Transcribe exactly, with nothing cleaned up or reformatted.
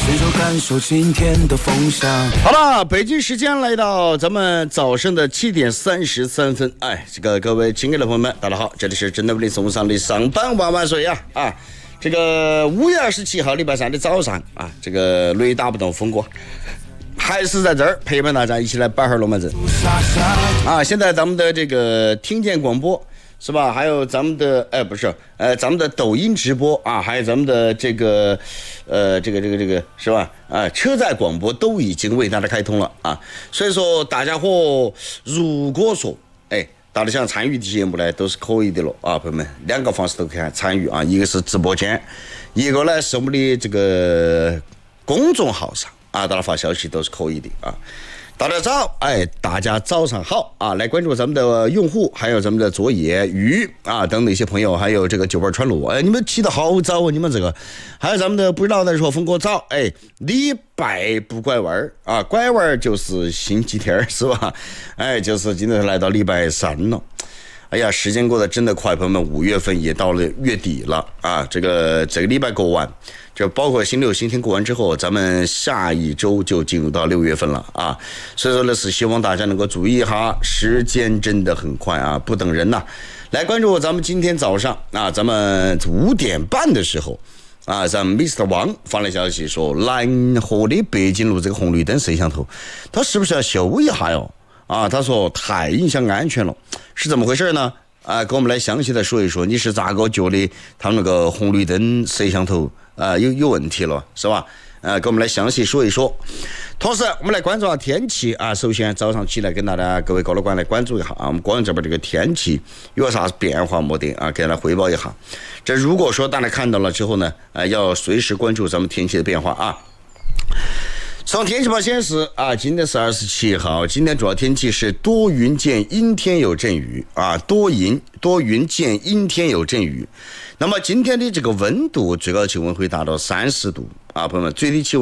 随手感受今天的风向。 好了，北京时间来到咱们早上的七点三十三分。哎，这个各位亲爱的朋友们，大家好，这里是真的为你送上的上班万万岁呀！啊，这个五月二十七号礼拜三的早上啊，这个雷打不动风过。还是在这儿陪伴大家一起来摆会儿龙门阵啊！现在咱们的这个听见广播是吧？还有咱们的哎不是呃咱们的抖音直播啊，还有咱们的这个呃这个这个这个是吧？啊，车载广播都已经为大家开通了啊！所以说大家伙如果说哎大家想参与节目呢，都是可以的了啊，朋友们，两个方式都可以参与啊，一个是直播间，一个呢是我们的这个公众号上。啊，大家发消息都是可以的啊！大家早，哎，大家早上好啊！来关注咱们的用户，还有咱们的佐野鱼啊等等一些朋友，还有这个九瓣川螺，哎，你们起得好早啊！你们这个，还有咱们的不知道的说峰哥早，哎，礼拜不拐弯儿啊，拐弯儿就是星期天是吧？哎，就是今天来到礼拜三了。哎呀，时间过得真的快，朋友们，五月份也到了月底了啊！这个这个礼拜过完，就包括星六、星天过完之后，咱们下一周就进入到六月份了啊！所以说呢，是希望大家能够注意一下，时间真的很快啊，不等人呐！来关注咱们今天早上啊，咱们五点半的时候啊，咱们 mister 王发来消息说，蓝河的北京路这个红绿灯摄像头，它是不是要修一下哟？啊，他说太影响安全了，是怎么回事呢？啊，跟我们来详细的说一说，你是咋个觉得他们那个红绿灯摄像头啊有有问题了，是吧？呃，跟我们来详细说一说。同时，我们来关注下天气啊。首先，早上起来跟大家各位高老倌来关注一下啊，我们广州这边这个天气有啥变化没得啊？给大家汇报一下。这如果说大家看到了之后呢，呃，要随时关注咱们天气的变化啊。从天气预报显示啊，今天是二十七号，今天主要天气是多云见阴天有阵雨啊，多云多云见阴天有阵雨。那么今天的这个温度最高气温会达到三十度啊，朋友们，最低气温